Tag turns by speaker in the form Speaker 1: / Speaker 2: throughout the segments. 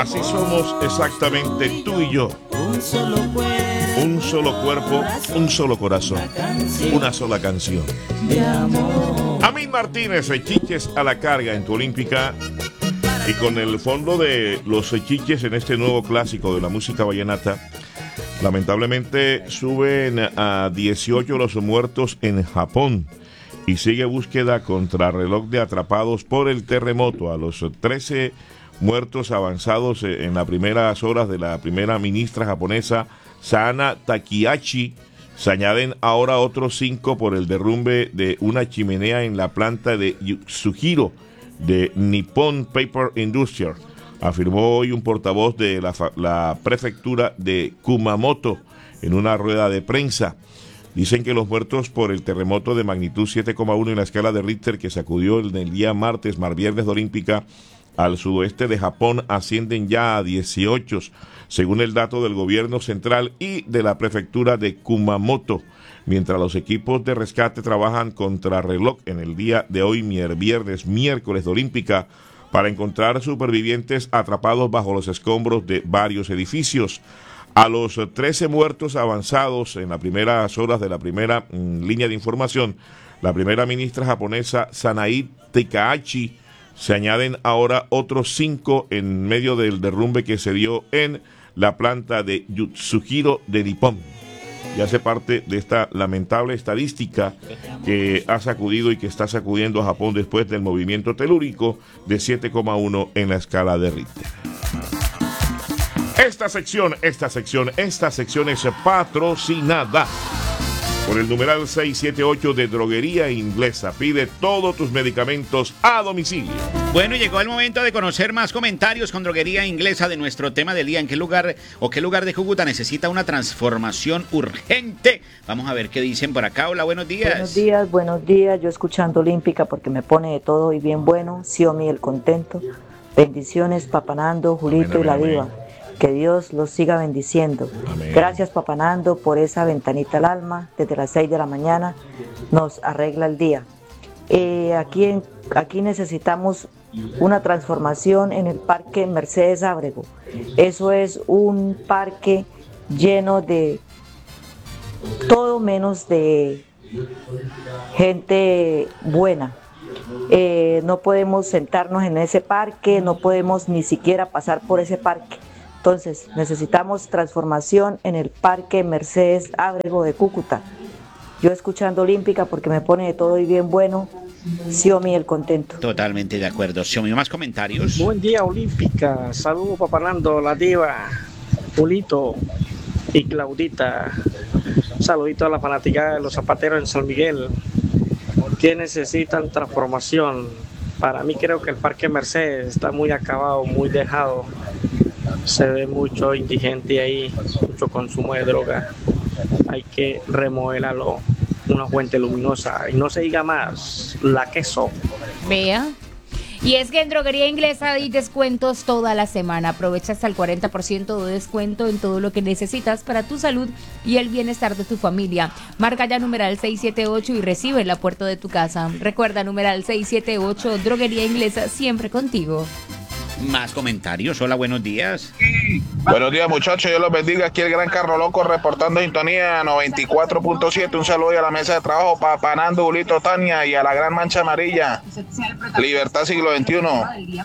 Speaker 1: Así somos exactamente tú y yo. Un solo cuerpo, un solo corazón, una sola canción. Amín Martínez, Chiches a la carga en tu Olímpica. Y con el fondo de los Chiches en este nuevo clásico de la música vallenata, lamentablemente suben a 18 los muertos en Japón. Y sigue búsqueda contra reloj de atrapados por el terremoto. A los 13 muertos avanzados en las primeras horas de la primera ministra japonesa, Sana Takihachi, se añaden ahora otros 5 por el derrumbe de una chimenea en la planta de Yutsuhiro de Nippon Paper Industries, afirmó hoy un portavoz de la prefectura de Kumamoto en una rueda de prensa. Dicen que los muertos por el terremoto de magnitud 7,1 en la escala de Richter que sacudió el día martes, viernes de Olímpica, al sudoeste de Japón ascienden ya a 18, según el dato del gobierno central y de la prefectura de Kumamoto, mientras los equipos de rescate trabajan contrarreloj en el día de hoy, miércoles de Olímpica, para encontrar supervivientes atrapados bajo los escombros de varios edificios. A los 13 muertos avanzados en las primeras horas de la primera línea de información, la primera ministra japonesa Sanae Takaichi, se añaden ahora otros 5 en medio del derrumbe que se dio en la planta de Yutsuhiro de Nippon. Y hace parte de esta lamentable estadística que ha sacudido y que está sacudiendo a Japón después del movimiento telúrico de 7,1 en la escala de Richter. Esta sección es patrocinada por el numeral 678 de Droguería Inglesa. Pide todos tus medicamentos a domicilio.
Speaker 2: Bueno, llegó el momento de conocer más comentarios con Droguería Inglesa de nuestro tema del día. ¿En qué lugar de Cúcuta necesita una transformación urgente? Vamos a ver qué dicen por acá. Hola, buenos días.
Speaker 3: Buenos días. Yo escuchando Olímpica porque me pone de todo y bien bueno. Xiomi el contento. Bendiciones, Papanando, Julito y la Diva. Que Dios los siga bendiciendo.
Speaker 1: Amén.
Speaker 3: Gracias, Papanando, por esa ventanita al alma. Desde las 6 de la mañana nos arregla el día. Aquí necesitamos una transformación en el Parque Mercedes Ábrego. Eso es un parque lleno de todo menos de gente buena. No podemos sentarnos en ese parque, no podemos ni siquiera pasar por ese parque. Entonces, necesitamos transformación en el Parque Mercedes Ábrego de Cúcuta. Yo escuchando Olímpica porque me pone de todo y bien bueno. Xiomi el contento.
Speaker 2: Totalmente de acuerdo. Xiomi, ¿más comentarios?
Speaker 4: Buen día, Olímpica. Saludos, Papanando, la Diva, Julito y Claudita. Un saludito a la fanaticada de los zapateros en San Miguel, que necesitan transformación. Para mí creo que el Parque Mercedes está muy acabado, muy dejado. Se ve mucho indigente ahí, mucho consumo de droga. Hay que remodelarlo, una fuente luminosa. Y no se diga más, la queso.
Speaker 5: Vea. Y es que en Droguería Inglesa hay descuentos toda la semana. Aprovecha hasta el 40% de descuento en todo lo que necesitas para tu salud y el bienestar de tu familia. Marca ya numeral 678 y recibe en la puerta de tu casa. Recuerda, numeral 678, Droguería Inglesa, siempre contigo.
Speaker 2: Más comentarios. Hola, buenos días.
Speaker 6: Buenos días, muchachos. Dios los bendiga. Aquí el gran Carro Loco reportando sintonía 94.7. Un saludo a la mesa de trabajo, Papanando, Julito, Tania y a la gran mancha amarilla. Libertad siglo XXI.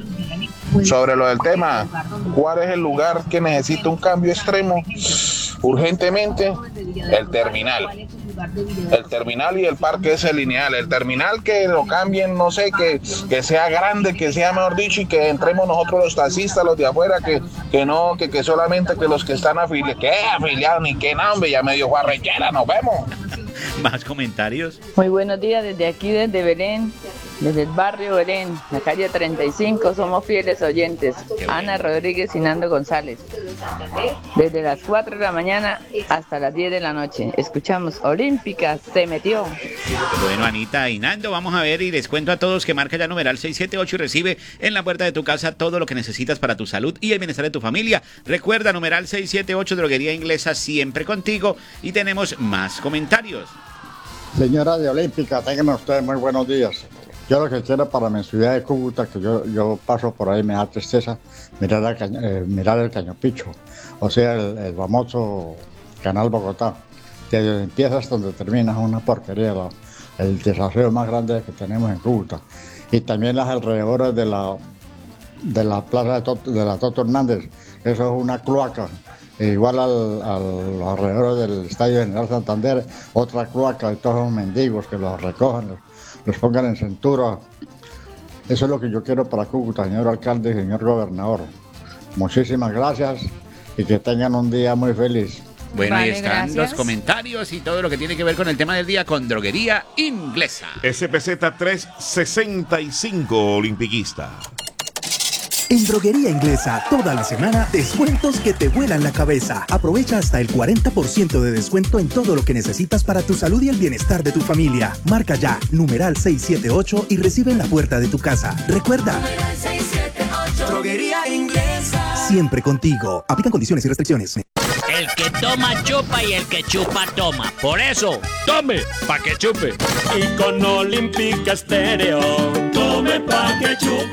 Speaker 6: Sobre lo del tema, ¿cuál es el lugar que necesita un cambio extremo urgentemente? El terminal. El terminal y el parque ese lineal. El terminal que lo cambien, no sé, que sea grande, que sea, mejor dicho, y que entremos nosotros los taxistas, los de afuera, que solamente que los que están afiliados, ni que nombre, ya medio guarrechera, nos vemos.
Speaker 2: Más comentarios.
Speaker 7: Muy buenos días desde aquí, desde Belén, desde el barrio Belén, la calle 35, somos fieles oyentes. Ana Rodríguez y Nando González. Desde las 4 de la mañana hasta las 10 de la noche. Escuchamos Olímpica, se metió.
Speaker 2: Bueno, Anita y Nando, vamos a ver y les cuento a todos que marca ya numeral 678 y recibe en la puerta de tu casa todo lo que necesitas para tu salud y el bienestar de tu familia. Recuerda, numeral 678, Droguería Inglesa, siempre contigo. Y tenemos más comentarios.
Speaker 8: Señora de Olímpica, tengan ustedes muy buenos días. Yo lo que quiero para mi ciudad de Cúcuta, que yo paso por ahí, me da tristeza mirar el Caño Picho, o sea, el famoso Canal Bogotá, que donde empieza hasta donde termina es una porquería, el desaseo más grande que tenemos en Cúcuta. Y también las alrededores de la plaza de la Toto Hernández, eso es una cloaca. Igual a los alrededores del Estadio General Santander, otra cloaca de todos los mendigos que los recojan, los pongan en cintura. Eso es lo que yo quiero para Cúcuta, señor alcalde y señor gobernador. Muchísimas gracias y que tengan un día muy feliz.
Speaker 2: Bueno,
Speaker 5: Vale,
Speaker 2: ahí están
Speaker 5: gracias.
Speaker 2: los comentarios y todo lo que tiene que ver con el tema del día con Droguería Inglesa.
Speaker 1: SPZ 365 Olimpiquista.
Speaker 9: En Droguería Inglesa, toda la semana, descuentos que te vuelan la cabeza. Aprovecha hasta el 40% de descuento en todo lo que necesitas para tu salud y el bienestar de tu familia. Marca ya, numeral 678 y recibe en la puerta de tu casa. Recuerda,
Speaker 10: Droguería Inglesa.
Speaker 9: siempre contigo. Aplican condiciones y restricciones.
Speaker 11: El que toma chupa y el que chupa toma. Por eso, tome pa' que chupe.
Speaker 10: Y con Olímpica Estéreo, tome pa' que chupe.